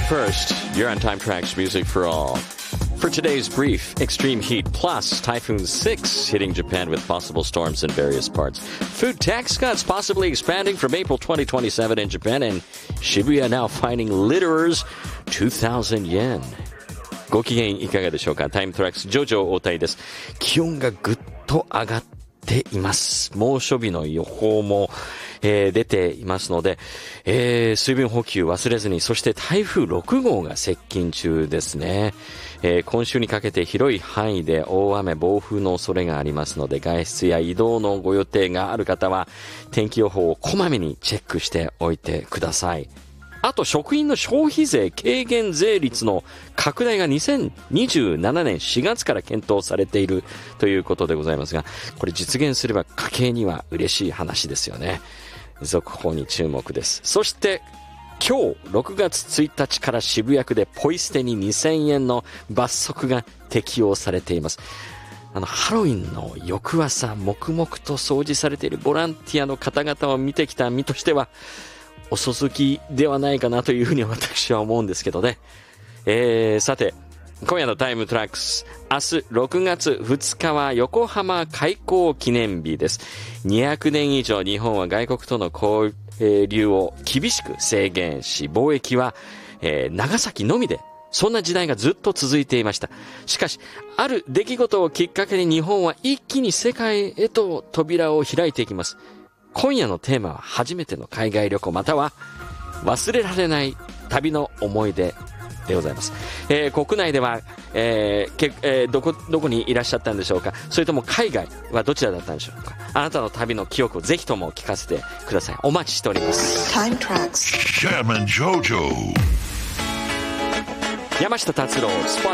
First, you're on Time Tracks Music for All. For today's brief, extreme heat plus Typhoon 6 hitting Japan with possible storms in various parts. Food tax cuts possibly expanding from April 2027 in Japan, and Shibuya now fining litterers 2,000 yen. ご機嫌いかがでしょうか。タイムトラックスジョジョ大谷です。気温がぐっと上がっています。猛暑日の予報も、出ていますので、水分補給忘れずに、そして台風6号が接近中ですね。今週にかけて広い範囲で大雨暴風の恐れがありますので、外出や移動のご予定がある方は天気予報をこまめにチェックしておいてください。あと食品の消費税軽減税率の拡大が2027年4月から検討されているということでございますが、これ実現すれば家計には嬉しい話ですよね。続報に注目です。そして今日6月1日から渋谷区でポイ捨てに2000円の罰則が適用されています。ハロウィンの翌朝黙々と掃除されているボランティアの方々を見てきた身としては遅すぎではないかなというふうに私は思うんですけどね。さて今夜のタイムトラックス、明日6月2日は横浜開港記念日です。200年以上日本は外国との交流を厳しく制限し、貿易は、長崎のみで、そんな時代がずっと続いていました。しかしある出来事をきっかけに日本は一気に世界へと扉を開いていきます。今夜のテーマは初めての海外旅行または忘れられない旅の思い出でございます。国内では、どこにいらっしゃったんでしょうか。それとも海外はどちらだったんでしょうか。あなたの旅の記憶をぜひとも聞かせてください。お待ちしております。 Time Tracks Jam and JoJo 山下達郎スパ